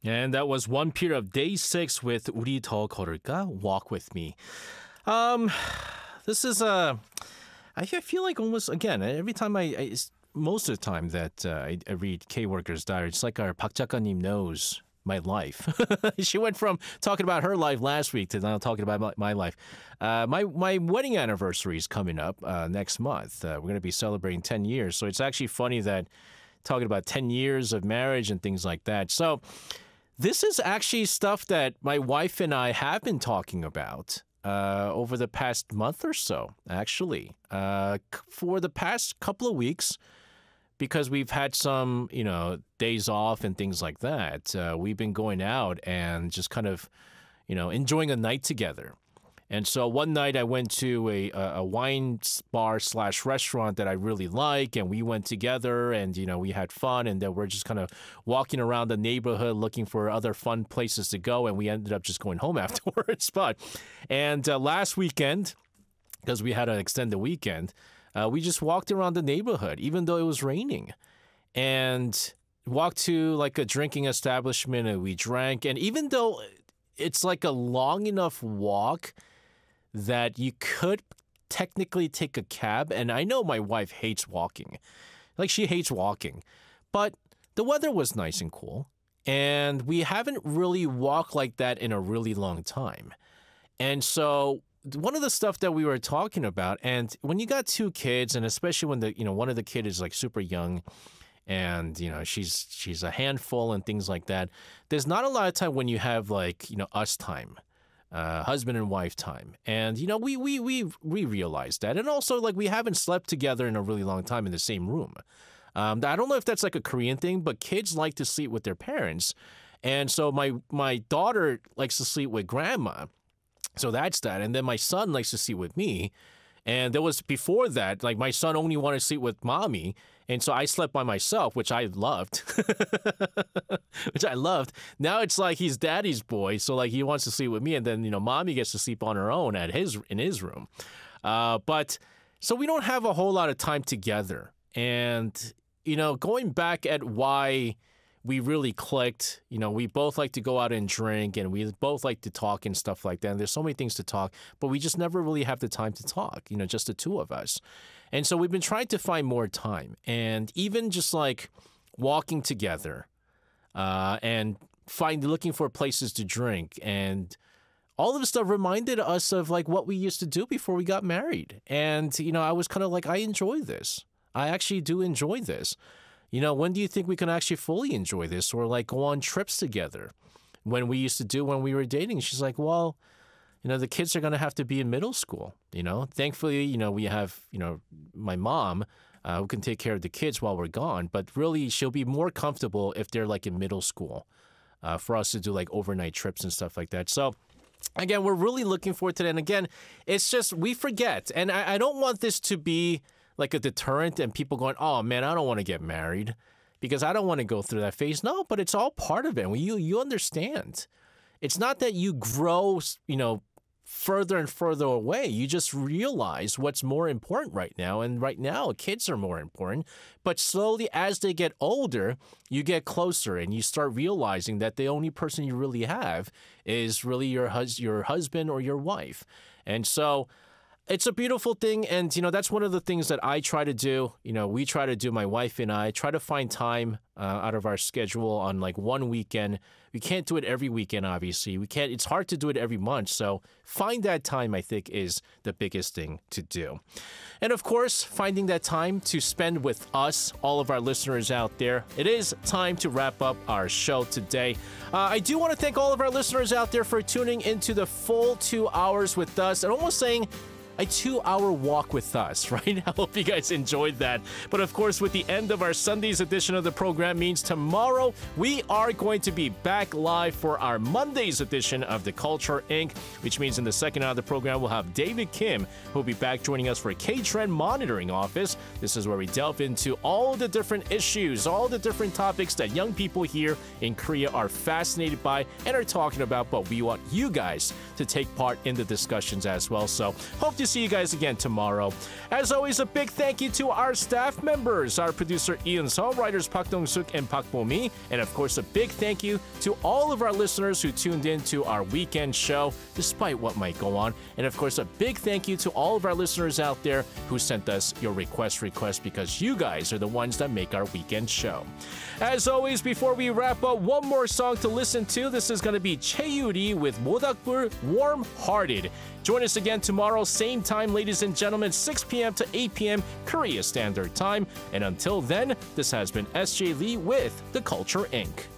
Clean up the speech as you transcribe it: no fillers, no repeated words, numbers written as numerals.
And that was one period of day 6 with 우리 더 걸을까? Walk with me. This is I feel like almost again every time most of the time that I read K-Worker's Diary, it's like our 박 작가님 knows my life. She went from talking about her life last week to now talking about my life. My wedding anniversary is coming up next month. We're going to be celebrating 10 years. So it's actually funny that talking about 10 years of marriage and things like that. So this is actually stuff that my wife and I have been talking about over the past month or so, actually. For the past couple of weeks, because we've had some, days off and things like that, we've been going out and just kind of, enjoying a night together. And so one night I went to a wine bar / restaurant that I really like, and we went together and, we had fun, and then we're just kind of walking around the neighborhood looking for other fun places to go, and we ended up just going home afterwards. And last weekend, because we had an extended weekend, we just walked around the neighborhood, even though it was raining, and walked to like a drinking establishment, and we drank. And even though it's like a long enough walk that you could technically take a cab, and I know my wife hates walking. Like, she hates walking. But the weather was nice and cool, and we haven't really walked like that in a really long time. And so one of the stuff that we were talking about, and when you got 2 kids, and especially when one of the kids is like super young, and she's a handful and things like that, there's not a lot of time when you have like us time. Husband and wife time. And, we realized that. And also, like, we haven't slept together in a really long time in the same room. I don't know if that's like a Korean thing, but kids like to sleep with their parents. And so my daughter likes to sleep with grandma. So that's that. And then my son likes to sleep with me. And there was before that, like, my son only wanted to sleep with mommy. And so I slept by myself, which I loved. Now it's like he's daddy's boy. So like he wants to sleep with me. And then, mommy gets to sleep on her own in his room. But so we don't have a whole lot of time together. And, going back at why we really clicked, we both like to go out and drink, and we both like to talk and stuff like that. And there's so many things to talk, but we just never really have the time to talk, just the 2 of us. And so we've been trying to find more time, and even just like walking together and looking for places to drink, and all of the stuff reminded us of like what we used to do before we got married. And, I was kind of like, I enjoy this. I actually do enjoy this. When do you think we can actually fully enjoy this, or like go on trips together when we used to do when we were dating? She's like, well, the kids are going to have to be in middle school. Thankfully, we have, my mom who can take care of the kids while we're gone. But really, she'll be more comfortable if they're like in middle school for us to do like overnight trips and stuff like that. So again, we're really looking forward to that. And again, it's just we forget. And I don't want this to be like a deterrent and people going, oh man, I don't want to get married because I don't want to go through that phase. No, but it's all part of it. You understand. It's not that you grow, further and further away. You just realize what's more important right now. And right now, kids are more important. But slowly, as they get older, you get closer and you start realizing that the only person you really have is really your husband or your wife. And so it's a beautiful thing, and, that's one of the things that I try to do. We try to do, my wife and I try to find time out of our schedule on, like, one weekend. We can't do it every weekend, obviously. It's hard to do it every month, so find that time, I think, is the biggest thing to do. And, of course, finding that time to spend with us, all of our listeners out there. It is time to wrap up our show today. I do want to thank all of our listeners out there for tuning into the full 2 hours with us, and almost saying a 2-hour walk with us, right? I hope you guys enjoyed that. But of course, with the end of our Sunday's edition of the program means tomorrow we are going to be back live for our Monday's edition of The Culture Inc., which means in the second hour of the program, we'll have David Kim, who will be back joining us for K-Trend Monitoring Office. This is where we delve into all the different issues, all the different topics that young people here in Korea are fascinated by and are talking about, but we want you guys to take part in the discussions as well. So hope to to see you guys again tomorrow. As always, a big thank you to our staff members, our producer Ian Seo, writers Park Dong-suk and Park Bo-mi, and of course a big thank you to all of our listeners who tuned in to our weekend show, despite what might go on. And of course, a big thank you to all of our listeners out there who sent us your requests, because you guys are the ones that make our weekend show. As always, before we wrap up, one more song to listen to. This is going to be Chae-yuri with Modakbul, Warm Hearted. Join us again tomorrow, same time, ladies and gentlemen, 6 p.m. to 8 p.m. Korea Standard Time. And until then, this has been SJ Lee with The Culture Inc.